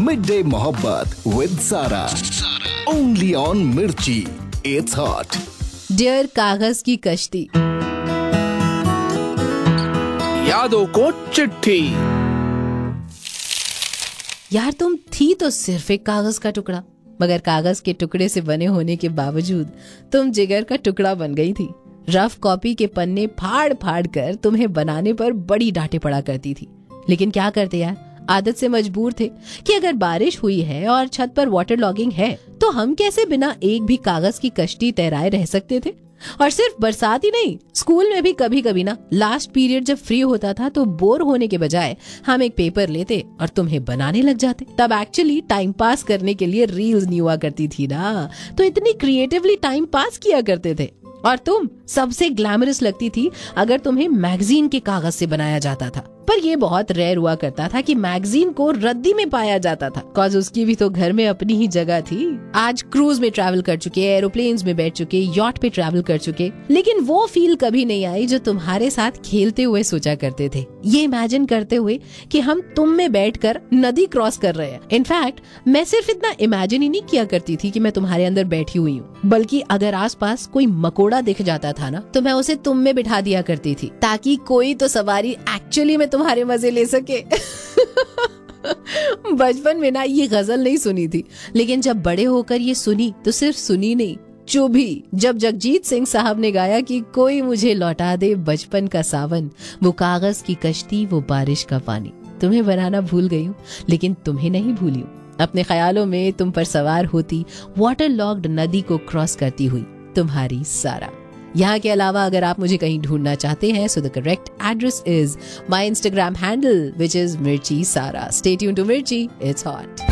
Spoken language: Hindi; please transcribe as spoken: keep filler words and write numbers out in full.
मिड डे मोहब्बत विद सारा, ओनली ऑन मिर्ची, इट्स हॉट। डियर कागज की कश्ती, यादों को चिट्ठी। यार तुम थी तो सिर्फ एक कागज का टुकड़ा, मगर कागज के टुकड़े से बने होने के बावजूद तुम जिगर का टुकड़ा बन गई थी। रफ कॉपी के पन्ने फाड़ फाड़ कर तुम्हें बनाने पर बड़ी डांटें पड़ा करती थी, लेकिन क्या करते यार, आदत से मजबूर थे कि अगर बारिश हुई है और छत पर वाटर लॉगिंग है तो हम कैसे बिना एक भी कागज की कश्ती तैराए रह सकते थे। और सिर्फ बरसात ही नहीं, स्कूल में भी कभी कभी ना लास्ट पीरियड जब फ्री होता था तो बोर होने के बजाय हम एक पेपर लेते और तुम्हें बनाने लग जाते। तब एक्चुअली टाइम पास करने के लिए रील्स नहीं हुआ करती थी ना, तो इतनी क्रिएटिवली टाइम पास किया करते थे। और तुम सबसे ग्लैमरस लगती थी अगर तुम्हें मैगजीन के कागज से बनाया जाता था, पर ये बहुत रेयर हुआ करता था कि मैगजीन को रद्दी में पाया जाता था, कॉज उसकी भी तो घर में अपनी ही जगह थी। आज क्रूज में ट्रैवल कर चुके, एरोप्लेन्स में बैठ चुके, यॉट पे ट्रैवल कर चुके, लेकिन वो फील कभी नहीं आई जो तुम्हारे साथ खेलते हुए सोचा करते थे, ये इमेजिन करते हुए कि हम तुम में बैठकर नदी क्रॉस कर रहे हैं। इनफैक्ट मैं सिर्फ इतना इमेजिन ही नहीं किया करती थी कि मैं तुम्हारे अंदर बैठी हुई हूँ, बल्कि अगर आसपास कोई मकोड़ा दिख जाता था ना तो मैं उसे तुम में बिठा दिया करती थी, ताकि कोई तो सवारी एक्चुअली में तुम्हारे मजे ले सके। बचपन में ना ये गजल नहीं सुनी थी, लेकिन जब बड़े होकर ये सुनी तो सिर्फ सुनी नहीं, चुभी। जब जगजीत सिंह साहब ने गाया कि कोई मुझे लौटा दे बचपन का सावन, वो कागज की कश्ती, वो बारिश का पानी। तुम्हें बनाना भूल गई हूँ, लेकिन तुम्हें नहीं भूली हूँ। अपने ख्यालों में तुम पर सवार होती, वाटर लॉक्ड नदी को क्रॉस करती हुई तुम्हारी सारा। यहाँ के अलावा अगर आप मुझे कहीं ढूंढना चाहते हैं, so the correct address is my Instagram handle which is मिर्ची सारा। स्टे ट्यून्ड टू मिर्ची, इट्स हॉट।